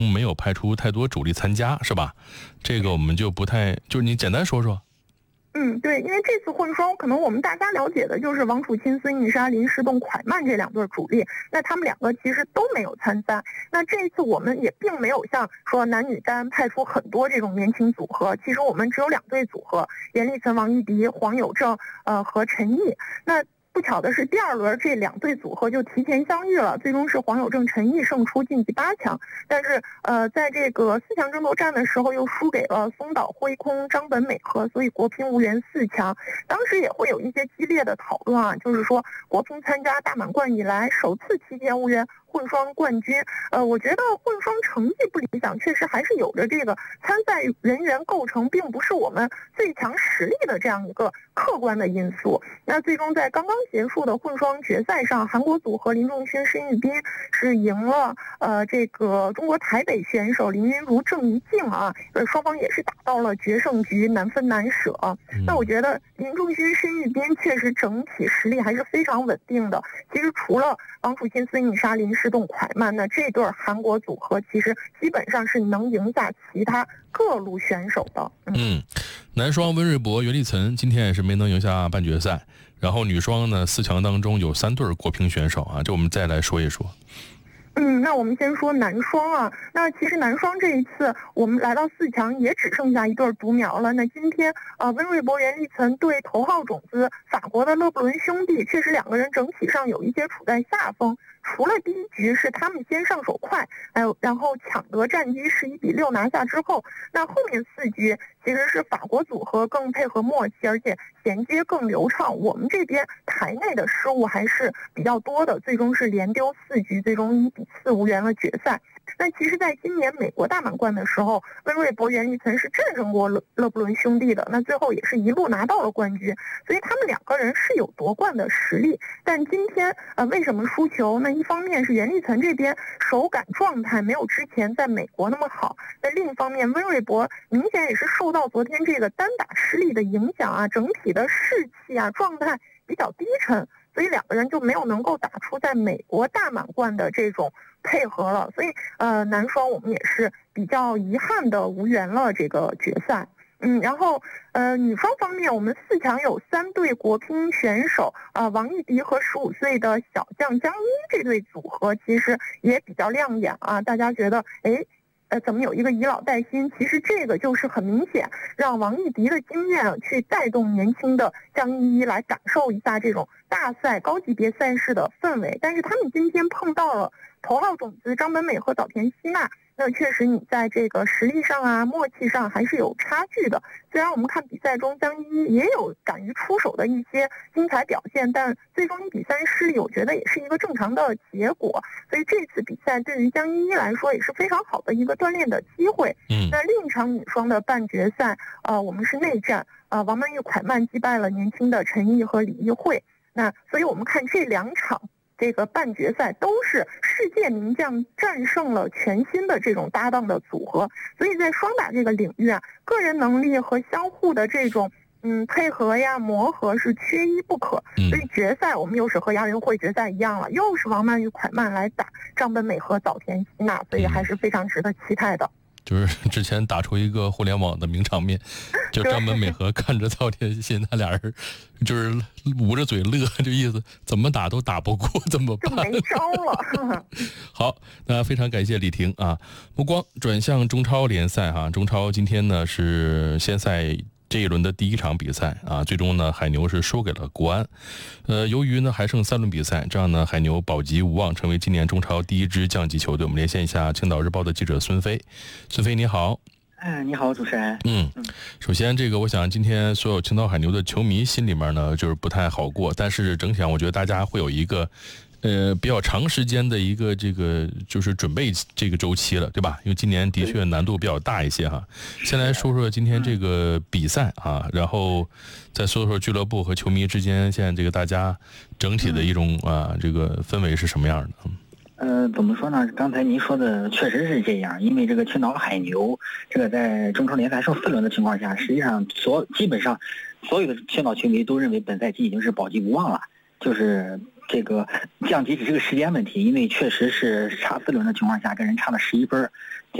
没有派出太多主力参加，是吧？这个我们就不太，就是你简单说说。 对，因为这次混双，可能我们大家了解的就是王楚钦、孙颖莎、林诗栋、蒯曼这2对主力，那他们2个其实都没有参赛。那这一次我们也并没有像说男女单派出很多这种年轻组合，其实我们只有2对组合，严立岑、王艺迪、黄有正和陈毅。那不巧的是，第2轮这2对组合就提前相遇了，最终是黄有正、陈毅胜出晋级8强。但是在这个4强争夺战的时候，又输给了松岛辉空、张本美和，所以国乒无缘4强。当时也会有一些激烈的讨论啊，就是说国乒参加大满贯以来首次期间无缘混双冠军。我觉得混双成绩不理想，确实还是有着这个参赛人员构成并不是我们最强实力的这样一个客观的因素。那最终在刚刚结束的混双决赛上，韩国组合林仲勋、申玉斌是赢了这个中国台北选手林昀儒、郑怡静啊，双方也是打到了决胜局，难分难舍。那我觉得林仲勋、申玉斌确实整体实力还是非常稳定的。其实除了王楚钦、孙颖莎、林诗栋、蒯曼，那这对韩国组合其实基本上是能赢下其他各路选手的。 男双温瑞博、袁立岑今天也是没能赢下半决赛。然后女双呢，4强当中有3对国乒选手啊，这我们再来说一说。 那我们先说男双啊。那其实男双这一次我们来到4强也只剩下1对独苗了。那今天温瑞博、袁立岑对头号种子法国的勒布伦兄弟，确实2个人整体上有一些处在下风。除了第1局是他们先上手快，然后抢得战机11-6拿下之后，那后面4局其实是法国组合更配合默契，而且衔接更流畅。我们这边台内的失误还是比较多的，最终是连丢4局，最终1-4无缘了决赛。那其实在今年美国大满贯的时候，温瑞博、袁立岑是战胜过勒布伦兄弟的，那最后也是一路拿到了冠军，所以他们2个人是有夺冠的实力。但今天为什么输球？那一方面是袁立岑这边手感状态没有之前在美国那么好，那另一方面温瑞博明显也是受到昨天这个单打失利的影响啊，整体的士气啊状态比较低沉，所以2个人就没有能够打出在美国大满贯的这种配合了。所以男双我们也是比较遗憾的无缘了这个决赛。然后女双方面，我们4强有3对国乒选手王艺迪和15岁的小将江一这对组合其实也比较亮眼啊，大家觉得怎么有一个以老带新？其实这个就是很明显，让王艺迪的经验去带动年轻的江一来感受一下这种大赛高级别赛事的氛围。但是他们今天碰到了头号种子张本美和早田希娜，那确实你在这个实力上啊、默契上还是有差距的。虽然我们看比赛中江一也有敢于出手的一些精彩表现，但最终1-3失利，我觉得也是一个正常的结果。所以这次比赛对于江一来说也是非常好的一个锻炼的机会。那另一场女双的半决赛，我们是内战，王曼玉、蒯曼击败了年轻的陈毅和李易慧。那所以我们看这2场这个半决赛都是世界名将战胜了全新的这种搭档的组合，所以在双打这个领域啊，个人能力和相互的这种配合呀磨合是缺一不可。所以决赛我们又是和亚运会决赛一样了，又是王曼玉、蒯曼来打张本美和早田希娜，所以还是非常值得期待的。 就是之前打出一个互联网的名场面，就张本美和看着早田希娜，俩人就是捂着嘴乐，这意思怎么打都打不过，怎么办？ 就没招了。 好，那非常感谢李婷啊。目光转向中超联赛哈，中超今天呢是先赛这一轮的第1场比赛啊，最终呢海牛是输给了国安。由于呢还剩3轮比赛，这样呢海牛保级无望，成为今年中超第1支降级球队。我们连线一下青岛日报的记者孙飞。孙飞你好。 你好，主持人。 首先这个我想今天所有青岛海牛的球迷心里面呢就是不太好过，但是整体上我觉得大家会有一个比较长时间的一个这个就是准备这个周期了，对吧？因为今年的确难度比较大一些哈。先来说说今天这个比赛啊，然后再说说俱乐部和球迷之间现在这个大家整体的一种这个氛围是什么样的？ 怎么说呢？刚才您说的确实是这样，因为这个青岛海牛这个在中超联赛剩4轮的情况下，实际上基本上所有的青岛球迷都认为本赛季已经是保级无望了，就是这个降级只是个时间问题，因为确实是差4轮的情况下跟人差了11分。